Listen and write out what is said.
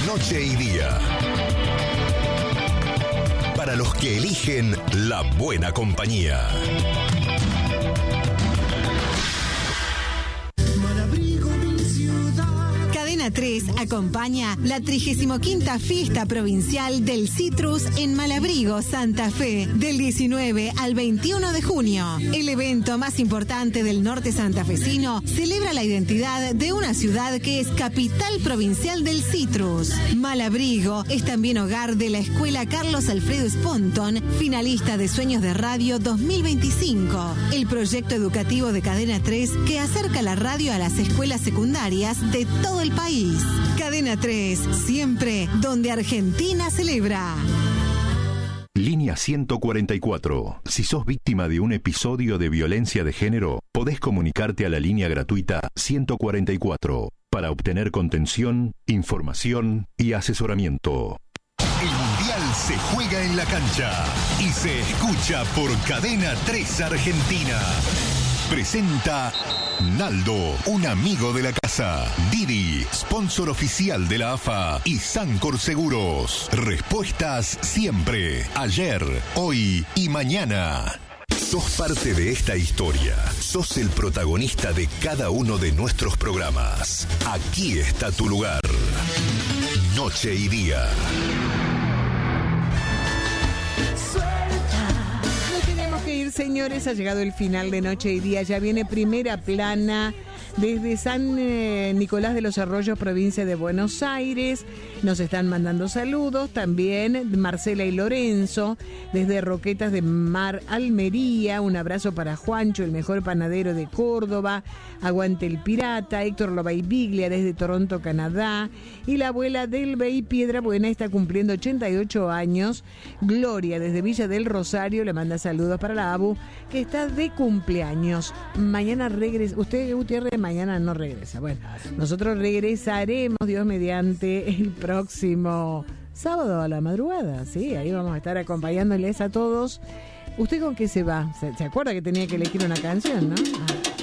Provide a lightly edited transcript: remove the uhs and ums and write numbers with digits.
Noche y Día. Para los que eligen la buena compañía. Cadena 3 acompaña la 35ª Fiesta Provincial del Citrus en Malabrigo, Santa Fe, del 19 al 21 de junio. El evento más importante del norte santafesino celebra la identidad de una ciudad que es capital provincial del citrus. Malabrigo es también hogar de la Escuela Carlos Alfredo Sponton, finalista de Sueños de Radio 2025, el proyecto educativo de Cadena 3 que acerca la radio a las escuelas secundarias de todo el país. Cadena 3, siempre donde Argentina celebra. Línea 144. Si sos víctima de un episodio de violencia de género, podés comunicarte a la línea gratuita 144 para obtener contención, información y asesoramiento. El Mundial se juega en la cancha y se escucha por Cadena 3 Argentina. Presenta Naldo, un amigo de la casa. Didi, sponsor oficial de la AFA y Sancor Seguros. Respuestas siempre, ayer, hoy y mañana. Sos parte de esta historia. Sos el protagonista de cada uno de nuestros programas. Aquí está tu lugar. Noche y Día. Señores, ha llegado el final de Noche y Día. Ya viene Primera Plana desde San Nicolás de los Arroyos, provincia de Buenos Aires. Nos están mandando saludos también Marcela y Lorenzo desde Roquetas de Mar, Almería. Un abrazo para Juancho, el mejor panadero de Córdoba. Aguante el pirata. Héctor Lobaibiglia desde Toronto, Canadá. Y la abuela del Bey Piedra Buena está cumpliendo 88 años. Gloria desde Villa del Rosario le manda saludos para la Abu, que está de cumpleaños. Mañana regresa. Usted, Gutiérrez, mañana no regresa. Bueno, nosotros regresaremos, Dios mediante, el próximo sábado a la madrugada. Sí, ahí vamos a estar acompañándoles a todos. ¿Usted con qué se va? ¿Se acuerda que tenía que elegir una canción, no?